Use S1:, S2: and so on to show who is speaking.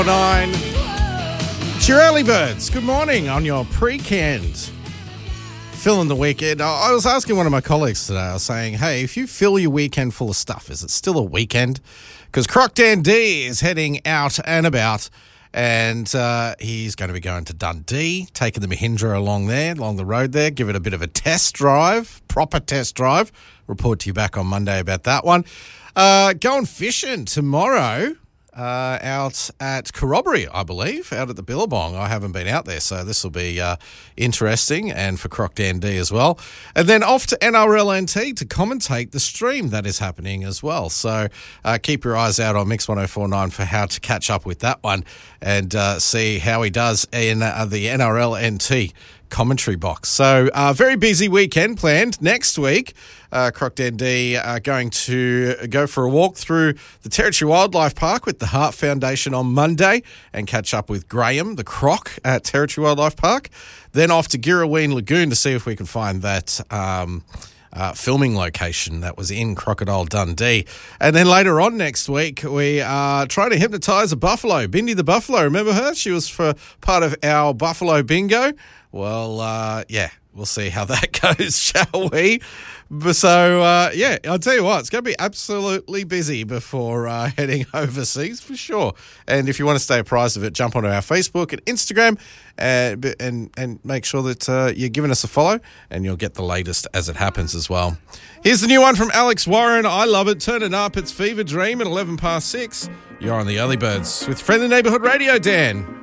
S1: 9. It's your early birds. Good morning on your pre-canned. Filling the weekend. I was asking one of my colleagues today, I was saying, hey, if you fill your weekend full of stuff, is it still a weekend? Because Croc Dan D is heading out and about, and he's going to be going to Dundee, taking the Mahindra along the road there, give it a bit of a test drive, proper test drive. Report to you back on Monday about that one. Going fishing tomorrow. Out at Corroboree, I believe, out at the Billabong. I haven't been out there, so this will be interesting, and for Croc Dan D as well. And then off to NRLNT to commentate the stream that is happening as well. So keep your eyes out on Mix 104.9 for how to catch up with that one and see how he does in the NRLNT commentary box. So very busy weekend planned next week. Croc Dan D going to go for a walk through the Territory Wildlife Park with the Heart Foundation on Monday and catch up with Graham, the Croc, at Territory Wildlife Park. Then off to Girraween Lagoon to see if we can find that filming location that was in Crocodile Dundee. And then later on next week, we are trying to hypnotise a buffalo. Bindi the buffalo, remember her? She was for part of our buffalo bingo. Well, yeah, we'll see how that goes, shall we? So, yeah, I'll tell you what, it's going to be absolutely busy before heading overseas for sure. And if you want to stay apprised of it, jump onto our Facebook and Instagram and make sure that you're giving us a follow and you'll get the latest as it happens as well. Here's the new one from Alex Warren. I love it. Turn it up. It's Fever Dream at 11 past 6. You're on the Early Birds with Friendly Neighbourhood Radio, Dan.